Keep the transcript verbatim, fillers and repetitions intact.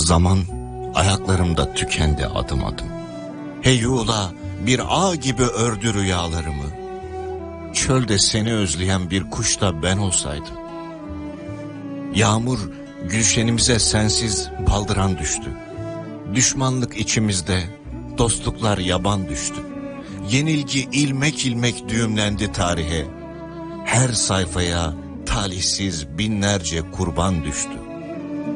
Zaman ayaklarımda tükendi adım adım. Heyula bir ağ gibi ördü rüyalarımı. Çölde seni özleyen bir kuş da ben olsaydım. Yağmur gülşenimize sensiz baldıran düştü. Düşmanlık içimizde, dostluklar yaban düştü. Yenilgi ilmek ilmek düğümlendi tarihe. Her sayfaya talihsiz binlerce kurban düştü.